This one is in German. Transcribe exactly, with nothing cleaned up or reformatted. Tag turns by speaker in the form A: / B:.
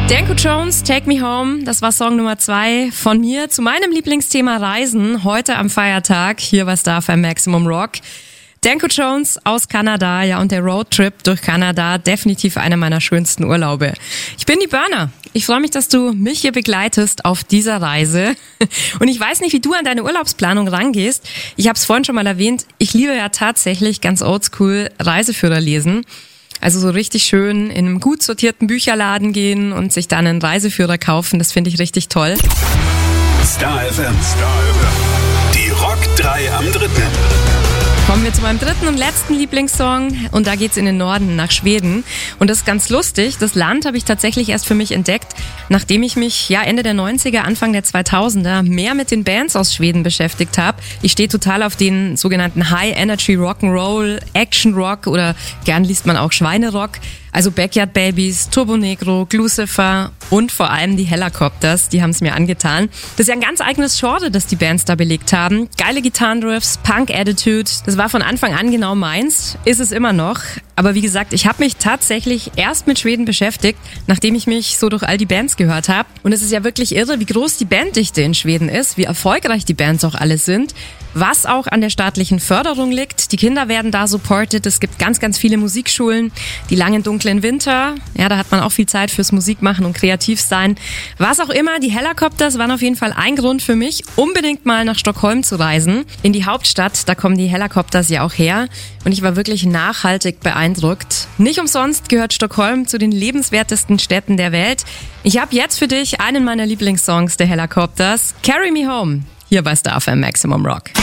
A: Danko Jones, Take Me Home, das war Song Nummer zwei von mir zu meinem Lieblingsthema Reisen, heute am Feiertag, hier bei Star F M Maximum Rock. Danko Jones aus Kanada, ja, und der Roadtrip durch Kanada, definitiv einer meiner schönsten Urlaube. Ich bin die Burner. Ich freue mich, dass du mich hier begleitest auf dieser Reise. Und ich weiß nicht, wie du an deine Urlaubsplanung rangehst. Ich habe es vorhin schon mal erwähnt, ich liebe ja tatsächlich ganz oldschool Reiseführer lesen. Also so richtig schön in einem gut sortierten Bücherladen gehen und sich dann einen Reiseführer kaufen, das finde ich richtig toll.
B: Star F M, Star F M. Die Rock drei am dritten.
A: Kommen wir zu meinem dritten und letzten Lieblingssong und da geht's in den Norden, nach Schweden. Und das ist ganz lustig, das Land habe ich tatsächlich erst für mich entdeckt, nachdem ich mich ja Ende der neunziger, Anfang der zweitausender mehr mit den Bands aus Schweden beschäftigt habe. Ich stehe total auf den sogenannten High Energy Rock'n'Roll, Action Rock oder gern liest man auch Schweinerock. Also Backyard Babies, Turbo Negro, Glucifer und vor allem die Hellacopters, die haben es mir angetan. Das ist ja ein ganz eigenes Genre, das die Bands da belegt haben. Geile Gitarrenriffs, Punk-Attitude, das war von Anfang an genau meins, ist es immer noch. Aber wie gesagt, ich habe mich tatsächlich erst mit Schweden beschäftigt, nachdem ich mich so durch all die Bands gehört habe. Und es ist ja wirklich irre, wie groß die Banddichte in Schweden ist, wie erfolgreich die Bands auch alle sind. Was auch an der staatlichen Förderung liegt. Die Kinder werden da supported. Es gibt ganz, ganz viele Musikschulen. Die langen, dunklen Winter, ja, da hat man auch viel Zeit fürs Musikmachen und kreativ sein. Was auch immer, die Hellacopters waren auf jeden Fall ein Grund für mich, unbedingt mal nach Stockholm zu reisen. In die Hauptstadt, da kommen die Hellacopters ja auch her. Und ich war wirklich nachhaltig beeindruckt. Nicht umsonst gehört Stockholm zu den lebenswertesten Städten der Welt. Ich habe jetzt für dich einen meiner Lieblingssongs der Hellacopters, Carry Me Home, hier bei Star F M Maximum Rock.